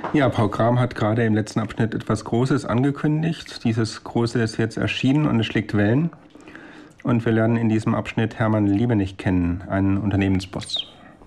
Ja, Paul Gram hat gerade im letzten Abschnitt etwas Großes angekündigt. Dieses Große ist jetzt erschienen und es schlägt Wellen. Und wir lernen in diesem Abschnitt Hermann Liebenich kennen, einen Unternehmensboss.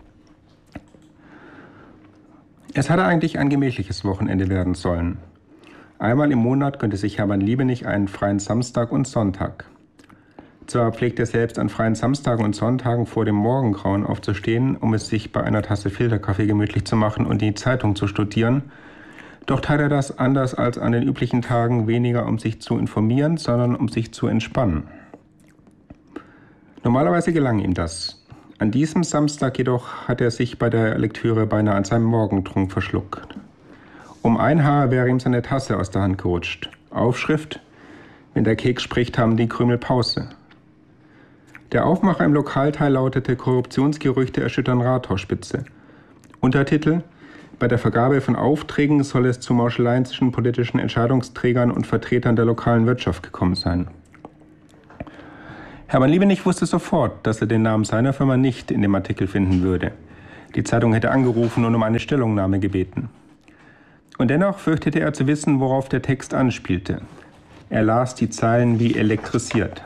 Es hatte eigentlich ein gemächliches Wochenende werden sollen. Einmal im Monat gönnte sich Hermann Liebenich einen freien Samstag und Sonntag. Zwar pflegt er selbst an freien Samstagen und Sonntagen vor dem Morgengrauen aufzustehen, um es sich bei einer Tasse Filterkaffee gemütlich zu machen und die Zeitung zu studieren, doch tat er das anders als an den üblichen Tagen weniger, um sich zu informieren, sondern um sich zu entspannen. Normalerweise gelang ihm das. An diesem Samstag jedoch hat er sich bei der Lektüre beinahe an seinem Morgentrunk verschluckt. Um ein Haar wäre ihm seine Tasse aus der Hand gerutscht. Aufschrift: Wenn der Keks spricht, haben die Krümel Pause. Der Aufmacher im Lokalteil lautete: Korruptionsgerüchte erschüttern Rathausspitze. Untertitel: Bei der Vergabe von Aufträgen soll es zu Mauscheleien zwischen politischen Entscheidungsträgern und Vertretern der lokalen Wirtschaft gekommen sein. Hermann Liebenich wusste sofort, dass er den Namen seiner Firma nicht in dem Artikel finden würde. Die Zeitung hätte angerufen und um eine Stellungnahme gebeten. Und dennoch fürchtete er zu wissen, worauf der Text anspielte. Er las die Zeilen wie elektrisiert.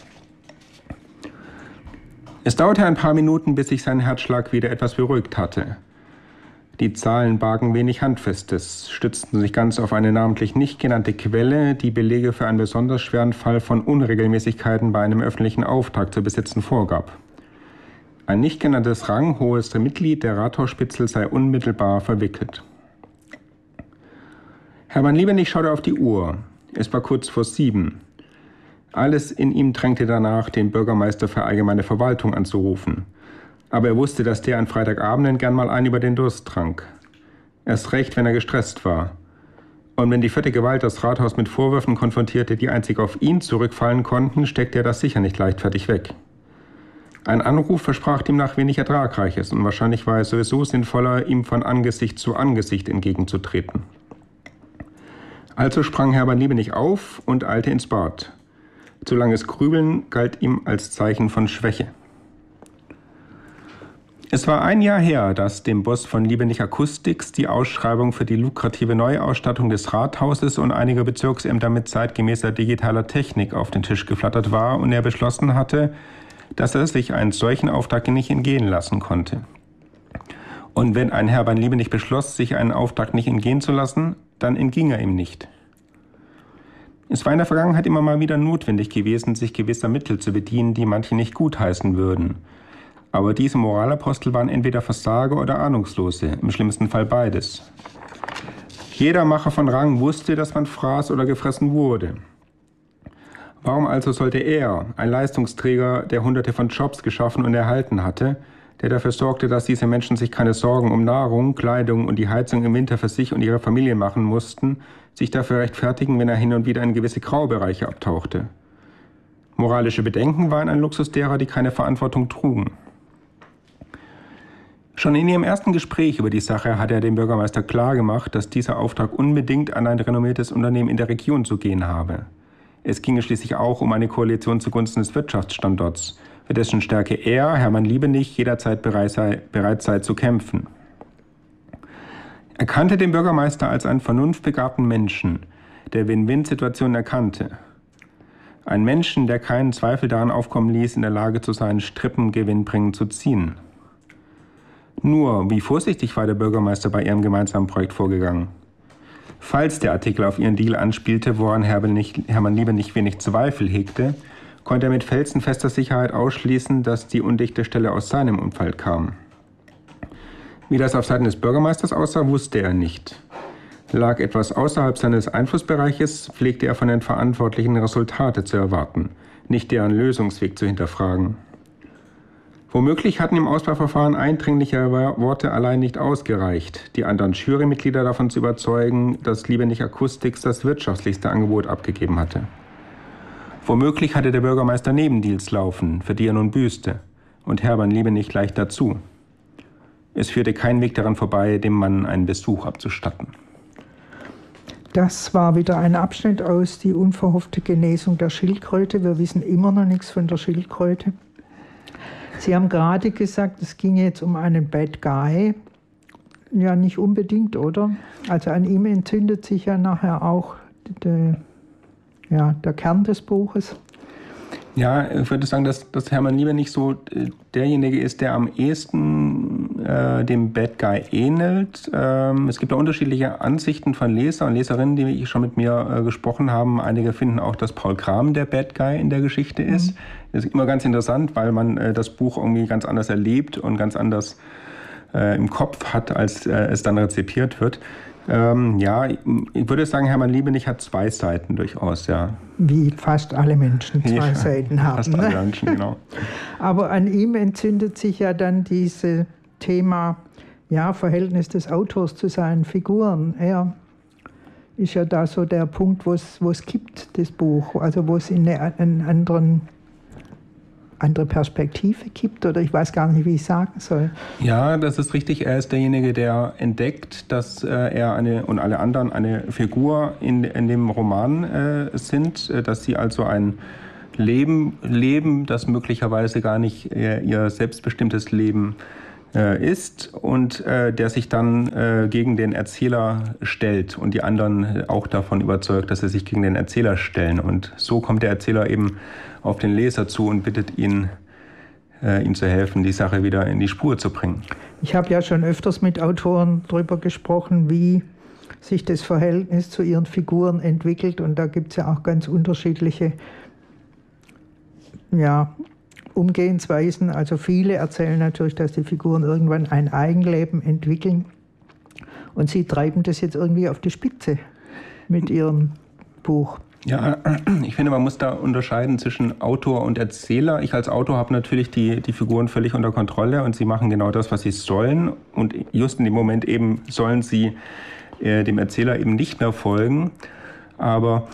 Es dauerte ein paar Minuten, bis sich sein Herzschlag wieder etwas beruhigt hatte. Die Zahlen bargen wenig Handfestes, stützten sich ganz auf eine namentlich nicht genannte Quelle, die Belege für einen besonders schweren Fall von Unregelmäßigkeiten bei einem öffentlichen Auftrag zu besitzen vorgab. Ein nicht genanntes ranghohes Mitglied der Rathausspitzel sei unmittelbar verwickelt. Hermann Liebenich schaute auf die Uhr. Es war kurz vor 7. Alles in ihm drängte danach, den Bürgermeister für allgemeine Verwaltung anzurufen. Aber er wusste, dass der an Freitagabenden gern mal einen über den Durst trank. Erst recht, wenn er gestresst war. Und wenn die vierte Gewalt das Rathaus mit Vorwürfen konfrontierte, die einzig auf ihn zurückfallen konnten, steckte er das sicher nicht leichtfertig weg. Ein Anruf versprach demnach wenig Ertragreiches und wahrscheinlich war es sowieso sinnvoller, ihm von Angesicht zu Angesicht entgegenzutreten. Also sprang Hermann Liebenich auf und eilte ins Bad. Zu langes Grübeln galt ihm als Zeichen von Schwäche. Es war ein Jahr her, dass dem Boss von Liebenich Acoustics die Ausschreibung für die lukrative Neuausstattung des Rathauses und einiger Bezirksämter mit zeitgemäßer digitaler Technik auf den Tisch geflattert war und er beschlossen hatte, dass er sich einen solchen Auftrag nicht entgehen lassen konnte. Und wenn ein Hermann Liebenich beschloss, sich einen Auftrag nicht entgehen zu lassen, dann entging er ihm nicht. Es war in der Vergangenheit immer mal wieder notwendig gewesen, sich gewisser Mittel zu bedienen, die manche nicht gutheißen würden. Aber diese Moralapostel waren entweder Versager oder Ahnungslose, im schlimmsten Fall beides. Jeder Macher von Rang wusste, dass man fraß oder gefressen wurde. Warum also sollte er, ein Leistungsträger, der Hunderte von Jobs geschaffen und erhalten hatte, der dafür sorgte, dass diese Menschen sich keine Sorgen um Nahrung, Kleidung und die Heizung im Winter für sich und ihre Familie machen mussten, sich dafür rechtfertigen, wenn er hin und wieder in gewisse Graubereiche abtauchte? Moralische Bedenken waren ein Luxus derer, die keine Verantwortung trugen. Schon in ihrem ersten Gespräch über die Sache hatte er dem Bürgermeister klargemacht, dass dieser Auftrag unbedingt an ein renommiertes Unternehmen in der Region zu gehen habe. Es ginge schließlich auch um eine Koalition zugunsten des Wirtschaftsstandorts, für dessen Stärke er, Hermann Liebenich, jederzeit bereit sei zu kämpfen. Er kannte den Bürgermeister als einen vernunftbegabten Menschen, der Win-Win-Situationen erkannte. Ein Menschen, der keinen Zweifel daran aufkommen ließ, in der Lage zu sein, Strippen gewinnbringend zu ziehen. Nur, wie vorsichtig war der Bürgermeister bei ihrem gemeinsamen Projekt vorgegangen? Falls der Artikel auf ihren Deal anspielte, woran Hermann Liebenich wenig Zweifel hegte, konnte er mit felsenfester Sicherheit ausschließen, dass die undichte Stelle aus seinem Umfeld kam. Wie das auf Seiten des Bürgermeisters aussah, wusste er nicht. Lag etwas außerhalb seines Einflussbereiches, pflegte er von den Verantwortlichen Resultate zu erwarten, nicht deren Lösungsweg zu hinterfragen. Womöglich hatten im Auswahlverfahren eindringliche Worte allein nicht ausgereicht, die anderen Jurymitglieder davon zu überzeugen, dass Liebenich Acoustics das wirtschaftlichste Angebot abgegeben hatte. Womöglich hatte der Bürgermeister Nebendeals laufen, für die er nun büßte, und Hermann Liebenich gleich dazu. Es führte kein Weg daran vorbei, dem Mann einen Besuch abzustatten. Das war wieder ein Abschnitt aus Die unverhoffte Genesung der Schildkröte. Wir wissen immer noch nichts von der Schildkröte. Sie haben gerade gesagt, es ging jetzt um einen Bad Guy. Ja, nicht unbedingt, oder? Also an ihm entzündet sich ja nachher auch der Kern des Buches. Ja, ich würde sagen, dass Hermann Liebe nicht so derjenige ist, der am ehesten dem Bad Guy ähnelt. Es gibt ja unterschiedliche Ansichten von Leser und Leserinnen, die schon mit mir gesprochen haben. Einige finden auch, dass Paul Kram der Bad Guy in der Geschichte ist. Das ist immer ganz interessant, weil man das Buch irgendwie ganz anders erlebt und ganz anders im Kopf hat, als es dann rezipiert wird. Ja, ich würde sagen, Hermann Liebenich hat 2 Seiten durchaus, ja. Wie fast alle Menschen 2 Seiten haben. Fast alle Menschen, genau. Aber an ihm entzündet sich ja dann dieses Thema, Verhältnis des Autors zu seinen Figuren. Er ist ja da so der Punkt, wo es kippt, das Buch, also wo es in eine andere Perspektive kippt, oder ich weiß gar nicht, wie ich sagen soll. Ja, das ist richtig. Er ist derjenige, der entdeckt, dass er und alle anderen eine Figur in dem Roman sind, dass sie also ein Leben, das möglicherweise gar nicht ihr selbstbestimmtes Leben ist und der sich dann gegen den Erzähler stellt und die anderen auch davon überzeugt, dass sie sich gegen den Erzähler stellen. Und so kommt der Erzähler eben auf den Leser zu und bittet ihn, ihm zu helfen, die Sache wieder in die Spur zu bringen. Ich habe ja schon öfters mit Autoren darüber gesprochen, wie sich das Verhältnis zu ihren Figuren entwickelt. Und da gibt es ja auch ganz unterschiedliche Umgehensweisen. Also viele erzählen natürlich, dass die Figuren irgendwann ein Eigenleben entwickeln. Und sie treiben das jetzt irgendwie auf die Spitze mit ihrem Buch. Ja, ich finde, man muss da unterscheiden zwischen Autor und Erzähler. Ich als Autor habe natürlich die Figuren völlig unter Kontrolle und sie machen genau das, was sie sollen. Und just in dem Moment eben sollen sie dem Erzähler eben nicht mehr folgen. Aber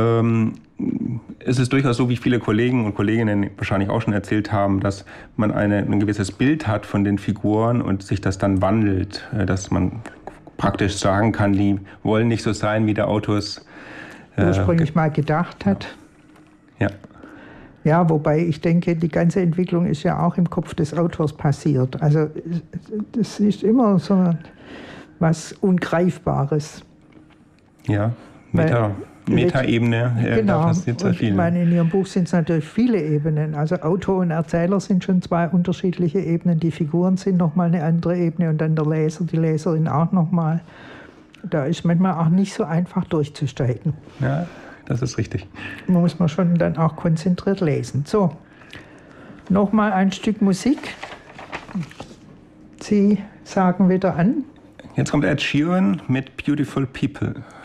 es ist durchaus so, wie viele Kollegen und Kolleginnen wahrscheinlich auch schon erzählt haben, dass man ein gewisses Bild hat von den Figuren und sich das dann wandelt. Dass man praktisch sagen kann, die wollen nicht so sein, wie der Autor es ursprünglich mal gedacht hat. Ja. Ja, wobei ich denke, die ganze Entwicklung ist ja auch im Kopf des Autors passiert. Also das ist immer so was Ungreifbares. Ja, Metaebene, genau. Da passiert sehr viel. Ich meine, in Ihrem Buch sind es natürlich viele Ebenen. Also Autor und Erzähler sind schon 2 unterschiedliche Ebenen. Die Figuren sind nochmal eine andere Ebene und dann der Leser, die Leserin auch nochmal. Da ist manchmal auch nicht so einfach durchzusteigen. Ja, das ist richtig. Da muss man schon dann auch konzentriert lesen. So, nochmal ein Stück Musik. Sie sagen wieder an. Jetzt kommt Ed Sheeran mit Beautiful People.